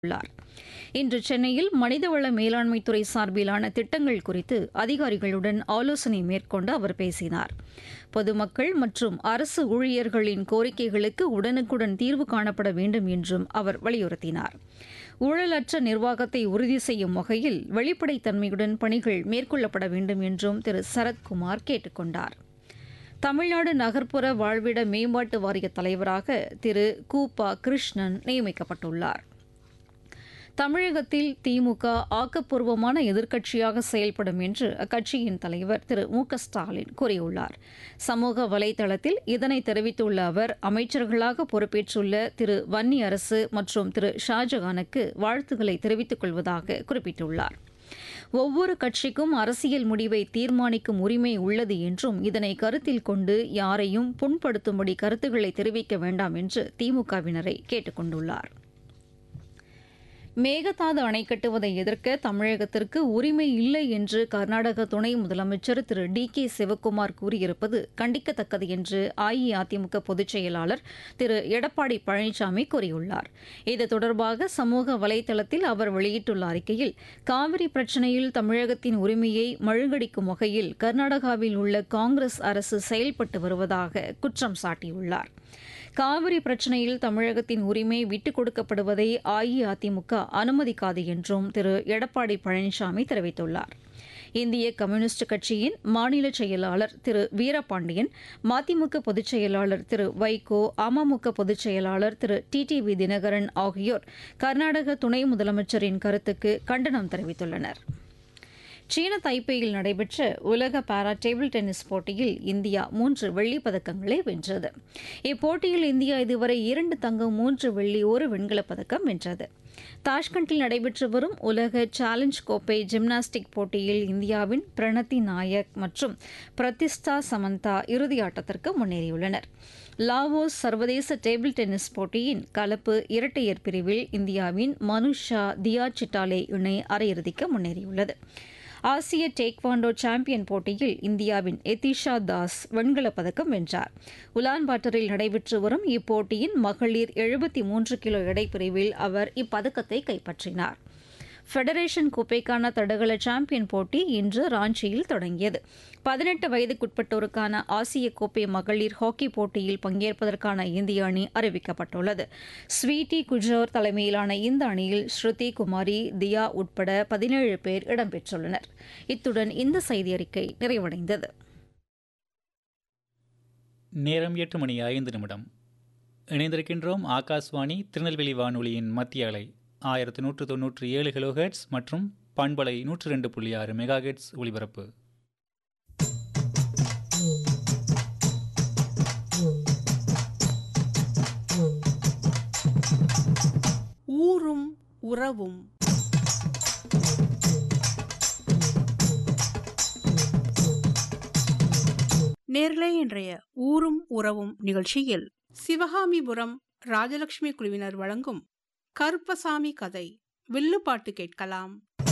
உள்ளார். இன்று சென்னையில் மனிதவள மேலாண்மைத்துறை சார்பிலான திட்டங்கள் குறித்து அதிகாரிகளுடன் ஆலோசனை மேற்கொண்டு அவர் பேசினார். பொதுமக்கள் மற்றும் அரசு ஊழியர்களின் கோரிக்கைகளுக்கு உடனுக்குடன் தீர்வு காணப்பட வேண்டும் என்றும் அவர் வலியுறுத்தினார். ஊழலற்ற நிர்வாகத்தை உறுதி செய்யும் வகையில் வெளிப்படைத்தன்மையுடன் பணிகள் மேற்கொள்ளப்பட வேண்டும் என்றும் திரு சரத்குமார் கேட்டுக் கொண்டார். தமிழ்நாடு நகர்ப்புற வாழ்விட மேம்பாட்டு வாரிய தலைவராக திரு கு.ப. கிருஷ்ணன் நியமிக்கப்பட்டுள்ளார். தமிழகத்தில் திமுக ஆக்கப்பூர்வமான எதிர்க்கட்சியாக செயல்படும் என்று அக்கட்சியின் தலைவர் திரு மு.க.ஸ்டாலின் கூறியுள்ளார். சமூக வலைதளத்தில் இதனை தெரிவித்துள்ள அவர், அமைச்சர்களாக பொறுப்பேற்றுள்ள திரு வன்னியரசு மற்றும் திரு ஷாஜகானுக்கு வாழ்த்துக்களை தெரிவித்துக் கொள்வதாக குறிப்பிட்டுள்ளார். ஒவ்வொரு கட்சிக்கும் அரசியல் முடிவை தீர்மானிக்கும் உரிமை உள்ளது என்றும் இதனை கருத்தில் கொண்டு யாரையும் புண்படுத்தும்படி கருத்துக்களை தெரிவிக்க வேண்டாம் என்று திமுகவினரை கேட்டுக் கொண்டுள்ளார். மேகதாது அணை கட்டுவதை எதிர்க்க தமிழகத்திற்கு உரிமை இல்லை என்று கர்நாடக துணை முதலமைச்சர் திரு டி.கே. சிவக்குமார் கூறியிருப்பது கண்டிக்கத்தக்கது என்று அஇஅதிமுக பொதுச் செயலாளர் திரு எடப்பாடி பழனிசாமி கூறியுள்ளார். இது தொடர்பாக சமூக வலைதளத்தில் அவர் வெளியிட்டுள்ள அறிக்கையில், காவிரி பிரச்சினையில் தமிழகத்தின் உரிமையை மழுங்கடிக்கும் வகையில் கர்நாடகாவில் உள்ள காங்கிரஸ் அரசு செயல்பட்டு வருவதாக குற்றம் சாட்டியுள்ளார். காவிரி பிரச்சினையில் தமிழகத்தின் உரிமை விட்டுக் கொடுக்கப்படுவதை அஇஅதிமுக அனுமதிக்காது என்றும் திரு எடப்பாடி பழனிசாமி தெரிவித்துள்ளார். இந்திய கம்யூனிஸ்ட் கட்சியின் மாநில செயலாளர் திரு வீரபாண்டியன், மதிமுக பொதுச் செயலாளர் திரு வைகோ, அமமுக பொதுச் செயலாளர் திரு டிடிவி தினகரன் ஆகியோர் கர்நாடக துணை முதலமைச்சரின் கருத்துக்கு கண்டனம் தெரிவித்துள்ளனர். சீன தைப்பேயில் நடைபெற்ற உலக பாரா டேபிள் டென்னிஸ் போட்டியில் இந்தியா 3 வெள்ளிப் பதக்கங்களை வென்றது. இப்போட்டியில் இந்தியா இதுவரை 2 தங்கம், 3 வெள்ளி, 1 வெண்கலப் பதக்கம் வென்றது. தாஷ்கண்டில் நடைபெற்று வரும் உலக சேலஞ்ச் கோப்பை ஜிம்னாஸ்டிக் போட்டியில் இந்தியாவின் பிரணத்தி நாயக் மற்றும் பிரதிஷ்டா சமந்தா இறுதியாட்டத்திற்கு முன்னேறியுள்ளனர். லாவோஸ் சர்வதேச டேபிள் டென்னிஸ் போட்டியின் கலப்பு இரட்டையர் பிரிவில் இந்தியாவின் மனுஷா தியா சிட்டாலே இணை அரையிறுதிக்கு முன்னேறியுள்ளது. ஆசிய டேக்வாண்டோ சாம்பியன் போட்டியில் இந்தியாவின் எதிஷா தாஸ் வெண்கலப் பதக்கம் வென்றார். உலான்பாட்டரில் நடைபெற்று வரும் இப்போட்டியின் மகளிர் 73 கிலோ எடைப்பிரிவில் அவர் இப்பதக்கத்தை கைப்பற்றினார். ஃபெடரேஷன் கோப்பைக்கான தடகள சாம்பியன் போட்டி இன்று ராஞ்சியில் தொடங்கியது. 18 வயதுக்குட்பட்டோருக்கான ஆசிய கோப்பை மகளிர் ஹாக்கி போட்டியில் பங்கேற்பதற்கான இந்திய அணி அறிவிக்கப்பட்டுள்ளது. ஸ்வீட்டி குஜோர் தலைமையிலான இந்த அணியில் ஸ்ருதி குமாரி, தியா உட்பட 17 பேர் இடம்பெற்றுள்ளனர். இத்துடன் இந்த செய்தியறிக்கை நிறைவடைந்தது. நேரம் 8:05 இணைந்திருக்கின்றோம். ஆகாஷ்வாணி திருநெல்வேலி வானொலியின் மத்திய அலை 1197 கிலோஹெர்ட்ஸ் மற்றும் பண்பலை 102.6 மெகாஹெர்ட்ஸ் ஒலிபரப்பு. ஊரும் உறவும். நேர்களே, இன்றைய ஊரும் உறவும் நிகழ்ச்சியில் சிவகாமிபுரம் ராஜலட்சுமி குழுவினர் வழங்கும் கருப்பசாமி கதை வில்லுப்பாட்டு கேட்கலாம்.